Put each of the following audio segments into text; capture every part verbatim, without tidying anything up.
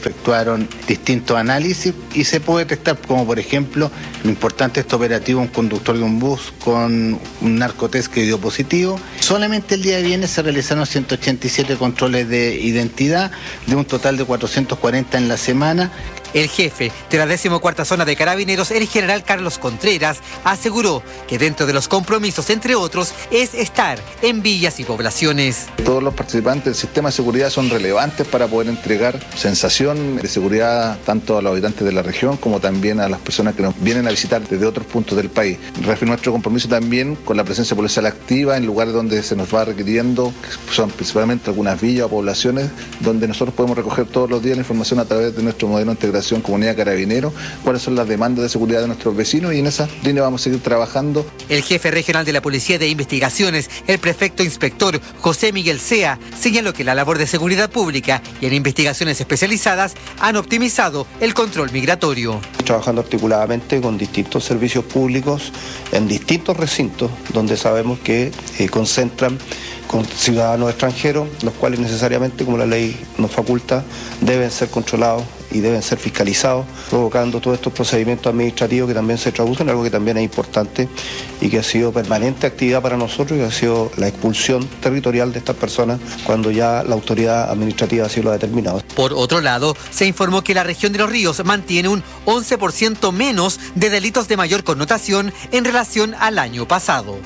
efectuaron distintos análisis y se puede detectar, como por ejemplo, lo importante de este operativo, un conductor de un bus con un narcotest que dio positivo. Solamente el día de viernes se realizaron ciento ochenta y siete controles de identidad, de un total de cuatrocientos cuarenta en la semana. El jefe de la decimocuarta Zona de Carabineros, el general Carlos Contreras, aseguró que dentro de los compromisos, entre otros, es estar en villas y poblaciones. Todos los participantes del sistema de seguridad son relevantes para poder entregar sensación de seguridad tanto a los habitantes de la región como también a las personas que nos vienen a visitar desde otros puntos del país. Reafirma nuestro compromiso también con la presencia policial activa en lugares donde se nos va requiriendo, que son principalmente algunas villas o poblaciones, donde nosotros podemos recoger todos los días la información a través de nuestro modelo de integración Comunidad Carabinero, cuáles son las demandas de seguridad de nuestros vecinos, y en esa línea vamos a seguir trabajando. El jefe regional de la Policía de Investigaciones, el prefecto inspector José Miguel Sea, señaló que la labor de seguridad pública y en investigaciones especializadas han optimizado el control migratorio. Trabajando articuladamente con distintos servicios públicos en distintos recintos donde sabemos que eh, concentran con ciudadanos extranjeros, los cuales necesariamente, como la ley nos faculta, deben ser controlados y deben ser fiscalizados, provocando todos estos procedimientos administrativos que también se traducen en algo que también es importante y que ha sido permanente actividad para nosotros, que ha sido la expulsión territorial de estas personas cuando ya la autoridad administrativa así lo ha determinado. Por otro lado, se informó que la región de Los Ríos mantiene un once por ciento menos de delitos de mayor connotación en relación al año pasado.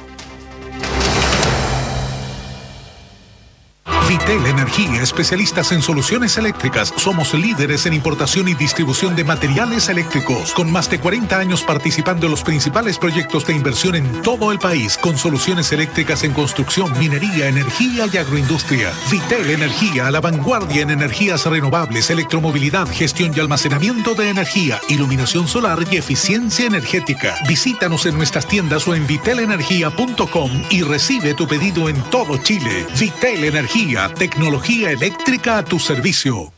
Vitel Energía, especialistas en soluciones eléctricas. Somos líderes en importación y distribución de materiales eléctricos, con más de cuarenta años participando en los principales proyectos de inversión en todo el país, con soluciones eléctricas en construcción, minería, energía y agroindustria. Vitel Energía, a la vanguardia en energías renovables, electromovilidad, gestión y almacenamiento de energía, iluminación solar y eficiencia energética. Visítanos en nuestras tiendas o en vitel energía punto com y recibe tu pedido en todo Chile. Vitel Energía, tecnología eléctrica a tu servicio.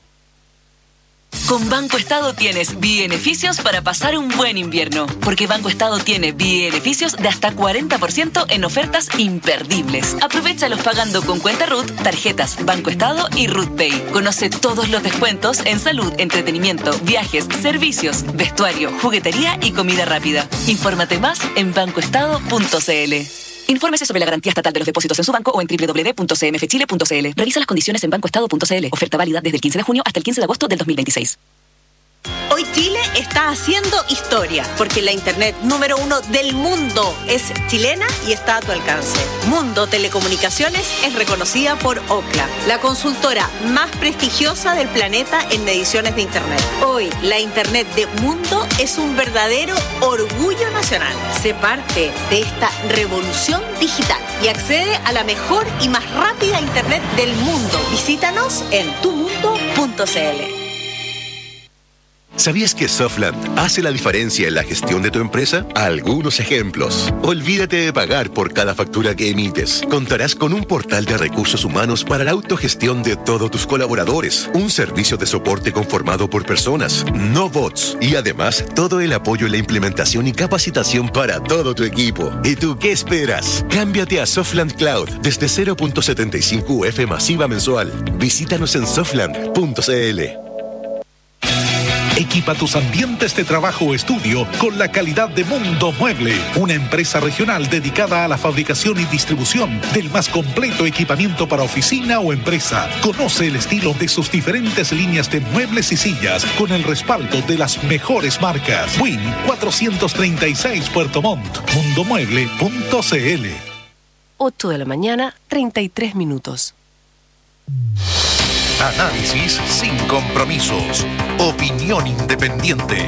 Con Banco Estado tienes beneficios para pasar un buen invierno, porque Banco Estado tiene beneficios de hasta cuarenta por ciento en ofertas imperdibles. Aprovéchalos pagando con cuenta R U T, tarjetas Banco Estado y R U T Pay. Conoce todos los descuentos en salud, entretenimiento, viajes, servicios, vestuario, juguetería y comida rápida. Infórmate más en banco estado punto c l. Infórmese sobre la garantía estatal de los depósitos en su banco o en doble u doble u doble u punto c m f chile punto c l. Revisa las condiciones en banco estado punto c l. Oferta válida desde el quince de junio hasta el quince de agosto del dos mil veintiséis. Hoy Chile está haciendo historia, porque la internet número uno del mundo es chilena y está a tu alcance. Mundo Telecomunicaciones es reconocida por Ookla, la consultora más prestigiosa del planeta en mediciones de internet. Hoy, la internet de Mundo es un verdadero orgullo nacional. Sé parte de esta revolución digital y accede a la mejor y más rápida internet del mundo. Visítanos en tu mundo punto c l. ¿Sabías que Softland hace la diferencia en la gestión de tu empresa? Algunos ejemplos. Olvídate de pagar por cada factura que emites. Contarás con un portal de recursos humanos para la autogestión de todos tus colaboradores. Un servicio de soporte conformado por personas, no bots. Y además, todo el apoyo en la implementación y capacitación para todo tu equipo. ¿Y tú qué esperas? Cámbiate a Softland Cloud desde cero punto setenta y cinco U F masiva mensual. Visítanos en softland punto c l. Equipa tus ambientes de trabajo o estudio con la calidad de Mundo Mueble, una empresa regional dedicada a la fabricación y distribución del más completo equipamiento para oficina o empresa. Conoce el estilo de sus diferentes líneas de muebles y sillas con el respaldo de las mejores marcas. Win cuatrocientos treinta y seis Puerto Montt, mundo mueble punto c l. ocho de la mañana, treinta y tres minutos. Análisis sin compromisos. Opinión independiente.